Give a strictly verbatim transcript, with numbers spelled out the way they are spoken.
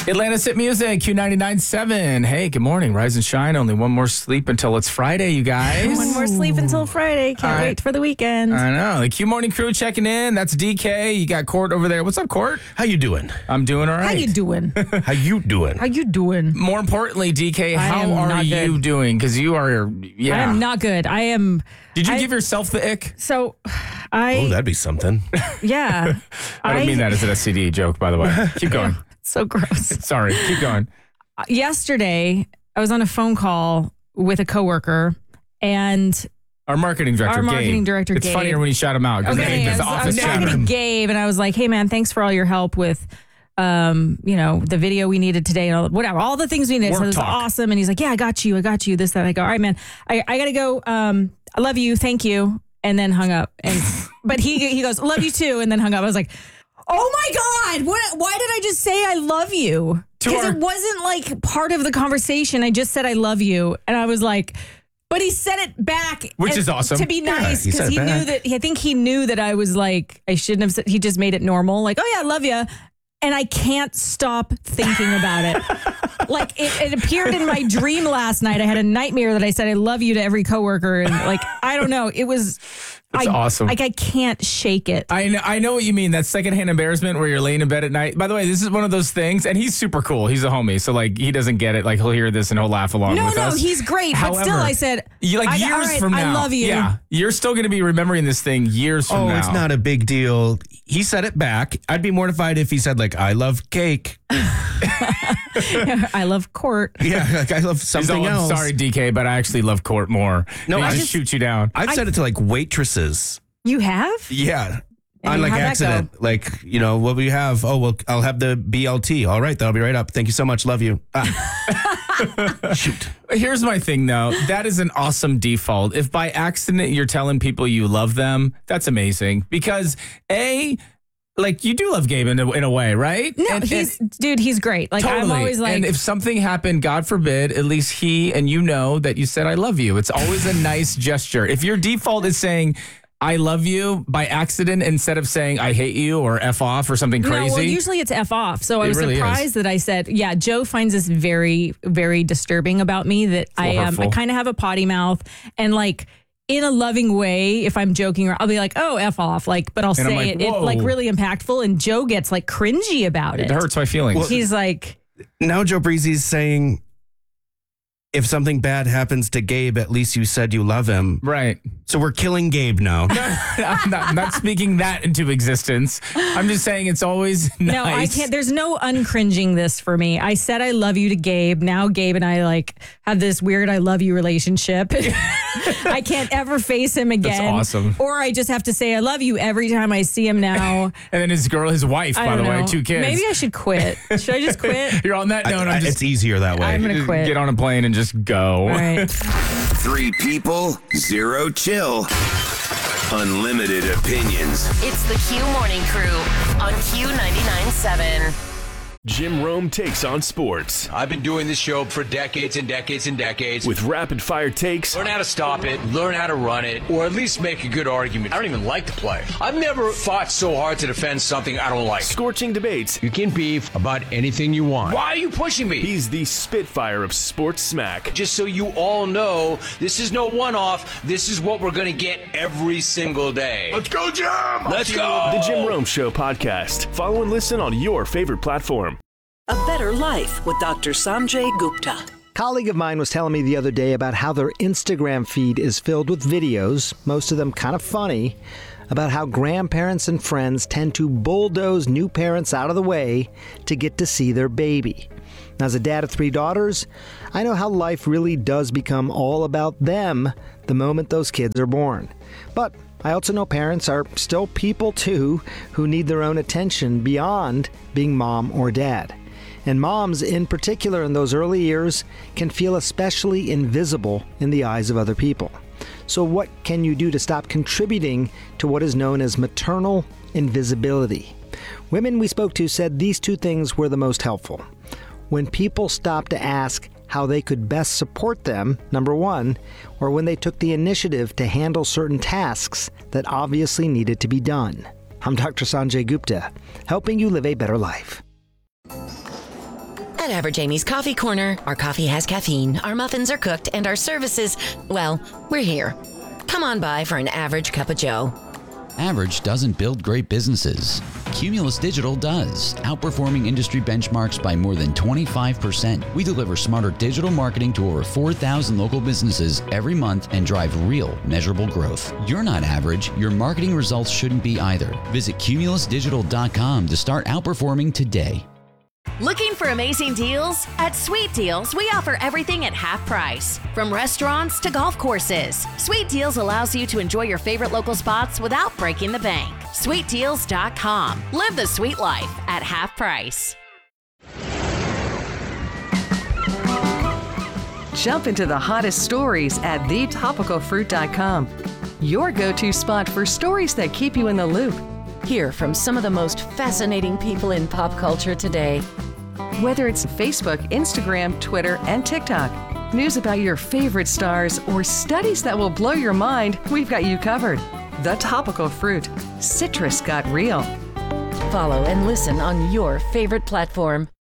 Atlantis Hit Music, Q ninety-nine point seven. Hey, good morning. Rise and shine. Only one more sleep until it's Friday, you guys. One more sleep until Friday. Can't I, wait for the weekend. I know. The Q Morning Crew checking in. That's D K. You got Court over there. What's up, Court? How you doing? I'm doing all right. How you doing? How you doing? How you doing? More importantly, D K, I how am are not you good. doing? Because you are, yeah. I am not good. I am. Did you I, give yourself the ick? So, I. Oh, that'd be something. Yeah. I don't I, mean that as an S T D joke, by the way. Keep going. So gross. Sorry. Keep going. Yesterday, I was on a phone call with a coworker, and Our marketing director, Our marketing Gabe. director, It's Gabe. funnier when you shout him out. 'cause okay, Gabe I is was, the I office was talking chatter. to Gabe, and I was like, "Hey, man, thanks for all your help with." Um, you know, the video we needed today and all, whatever, all the things we needed. Work so it was talk. awesome. And he's like, yeah, I got you. I got you. This, that. I go, all right, man, I, I gotta go. Um, I love you. Thank you. And then hung up. And, but he, he goes, love you too. And then hung up. I was like, oh my God, what, why did I just say I love you? To Because our- it wasn't like part of the conversation. I just said, I love you. And I was like, but he said it back. Which and- is awesome. To be nice. he Because said he, it knew back. that, I think he knew that I was like, I shouldn't have said, he just made it normal. Like, oh yeah, I love you. And I can't stop thinking about it. Like it, it appeared in my dream last night. I had a nightmare that I said I love you to every coworker, and like I don't know, it was. It's I, awesome. Like I can't shake it. I know, I know what you mean. That secondhand embarrassment where you're laying in bed at night. By the way, this is one of those things, and he's super cool. He's a homie, so like he doesn't get it. Like he'll hear this and he'll laugh along no, with no, us. he's great. However, but still, I said, you like I, years all right, from now. I love you. Yeah, you're still going to be remembering this thing years from Oh, now. it's not a big deal. He said it back. I'd be mortified if he said like, I love cake. I love Court. Yeah, like I love He's something all, I'm else. sorry, D K, but I actually love Court more. No, He I just just- shoot you down. I've said it to like waitresses. You have? Yeah. And On like how'd that accident. Like, you know, what will you have? Oh, well, I'll have the B L T. All right, that'll be right up. Thank you so much. Love you. Ah. Shoot. Here's my thing, though. That is an awesome default. If by accident you're telling people you love them, that's amazing. Because, A, like, you do love Gabe in a, in a way, right? No, And- he's and- dude. He's great. Like Totally. I'm always like, and if something happened, God forbid, at least he and you know that you said, I love you. It's always a nice gesture. If your default is saying, I love you by accident instead of saying, I hate you or F off or something crazy. No, well, usually it's F off. So I It was really surprised is. that I said, yeah, Joe finds this very, very disturbing about me that I little um, I hurtful. kind of have a potty mouth and like in a loving way, if I'm joking, or I'll be like, oh, F off. Like, but I'll And I'm say like, it, it whoa. like really impactful. And Joe gets like cringy about it. It hurts my feelings. He's like, Now Joe Breezy's saying, if something bad happens to Gabe, at least you said you love him. right. So we're killing Gabe now. I'm, not, I'm not speaking that into existence. I'm just saying it's always nice. no, I can't. There's no uncringing this for me. I said I love you to Gabe. Now Gabe and I like have this weird I love you relationship. I can't ever face him again. That's awesome. Or I just have to say I love you every time I see him now. And then his girl, his wife, I by the don't way, know. two kids. Maybe I should quit. Should I just quit? You're on that note. I- I'm just it's easier that way. I'm gonna just quit. get on a plane and just go. All right. Three people, zero chill. Unlimited opinions. It's the Q Morning Crew on Q ninety-nine point seven. Jim Rome takes on sports I've been doing this show for decades and decades and decades. with rapid fire takes, Learn how to stop it, learn how to run it, or at least make a good argument. I don't even like the play. I've never fought so hard to defend something I don't like. scorching debates. You can beef about anything you want. Why are you pushing me? He's the spitfire of sports smack. Just so you all know, this is no one-off. This is what we're going to get every single day. Let's go, Jim! Let's go! The Jim Rome Show podcast. Follow and listen on your favorite platform. A Better Life with Doctor Sanjay Gupta. A colleague of mine was telling me the other day about how their Instagram feed is filled with videos, most of them kind of funny, about how grandparents and friends tend to bulldoze new parents out of the way to get to see their baby. Now, as a dad of three daughters, I know how life really does become all about them the moment those kids are born. But I also know parents are still people too who need their own attention beyond being mom or dad. And moms, in particular in those early years, can feel especially invisible in the eyes of other people. So what can you do to stop contributing to what is known as maternal invisibility? Women we spoke to said these two things were the most helpful. When people stopped to ask how they could best support them, number one, or when they took the initiative to handle certain tasks that obviously needed to be done. I'm Doctor Sanjay Gupta, helping you live a better life. At Average Amy's Coffee Corner, our coffee has caffeine, our muffins are cooked, and our services, well, we're here. Come on by for an average cup of joe. Average doesn't build great businesses. Cumulus Digital does, outperforming industry benchmarks by more than twenty-five percent. We deliver smarter digital marketing to over four thousand local businesses every month and drive real, measurable growth. You're not average. Your marketing results shouldn't be either. Visit cumulus digital dot com to start outperforming today. Looking for amazing deals? At Sweet Deals, we offer everything at half price. From restaurants to golf courses, Sweet Deals allows you to enjoy your favorite local spots without breaking the bank. sweet deals dot com. Live the sweet life at half price. Jump into the hottest stories at the topical fruit dot com. Your go-to spot for stories that keep you in the loop. Hear from some of the most fascinating people in pop culture today. Whether it's Facebook, Instagram, Twitter, and TikTok, news about your favorite stars, or studies that will blow your mind, we've got you covered. The Topical Fruit. Citrus got real. Follow and listen on your favorite platform.